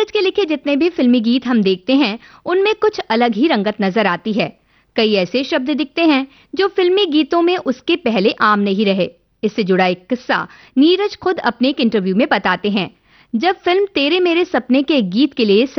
नीरज के लिखे जितने भी फिल्मी गीत हम देखते हैं, उनमें कुछ अलग ही रंगत नजर आती है। कई ऐसे शब्द दिखते हैं जो फिल्मी गीतों में उसके पहले आम नहीं रहे। इससे जुड़ा एक किस्सा नीरज खुद अपने एक इंटरव्यू में बताते हैं। जब फिल्म तेरे मेरे सपने के गीत के लिए